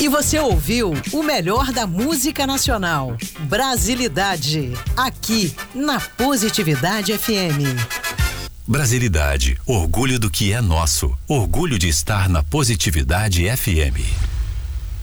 E você ouviu o melhor da música nacional. Brasilidade. Aqui, na Positividade FM. Brasilidade. Orgulho do que é nosso. Orgulho de estar na Positividade FM.